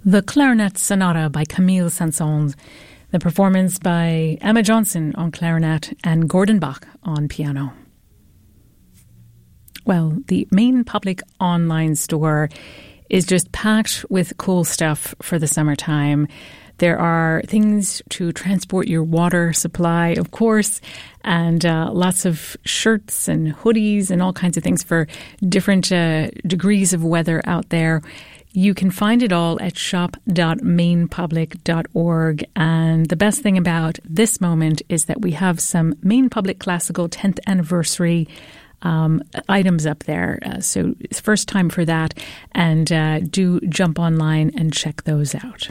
The Clarinet Sonata by Camille Saint-Saëns, the performance by Emma Johnson on clarinet and Gordon Bach on piano. Well, the Maine Public online store is just packed with cool stuff for the summertime. There are things to transport your water supply, of course, and lots of shirts and hoodies and all kinds of things for different degrees of weather out there. You can find it all at shop.mainepublic.org. And the best thing about this moment is that we have some Maine Public Classical 10th anniversary items up there. So it's first time for that. And do jump online and check those out.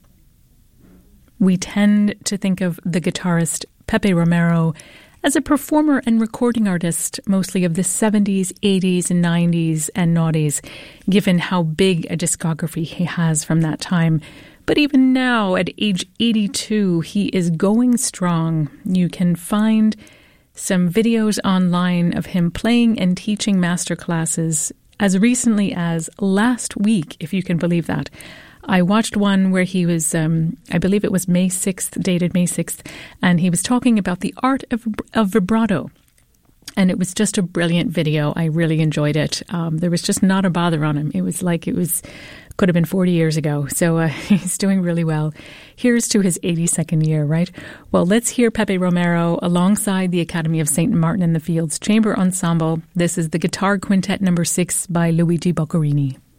We tend to think of the guitarist Pepe Romero as a performer and recording artist, mostly of the 70s, 80s, and 90s and noughties, given how big a discography he has from that time. But even now, at age 82, he is going strong. You can find some videos online of him playing and teaching master classes as recently as last week, if you can believe that. I watched one where he was, I believe it was May 6th, dated May 6th, and he was talking about the art of vibrato. And it was just a brilliant video. I really enjoyed it. There was just not a bother on him. It was like could have been 40 years ago. So he's doing really well. Here's to his 82nd year, right? Well, let's hear Pepe Romero alongside the Academy of St. Martin in the Fields Chamber Ensemble. This is the Guitar Quintet No. 6 by Luigi Boccherini.